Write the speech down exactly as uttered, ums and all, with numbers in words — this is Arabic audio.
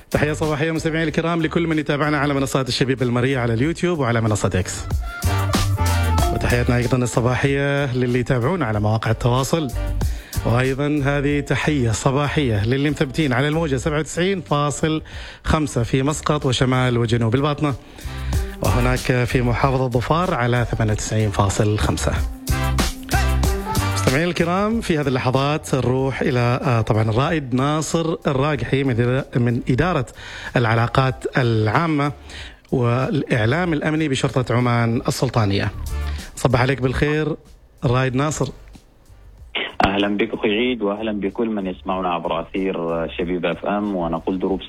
تحية صباحية مستمعينا الكرام لكل من يتابعنا على منصات الشبيبة المرية على اليوتيوب وعلى منصة إكس. وتحياتنا أيضا الصباحية للي يتابعونا على مواقع التواصل. وأيضا هذه تحية صباحية للي مثبتين على الموجة سبعة وتسعين فاصل خمسة في مسقط وشمال وجنوب الباطنة، وهناك في محافظة ظفار على ثمانية وتسعين فاصل خمسة. مستمعين الكرام، في هذه اللحظات نروح إلى طبعا الرائد ناصر الراقحي من إدارة العلاقات العامة والإعلام الأمني بشرطة عمان السلطانية. صبح عليك بالخير الرائد ناصر. أهلا بك أخي عيد، وأهلا بكل من يسمعنا عبر أثير شبيبة اف ام، ونقول دروب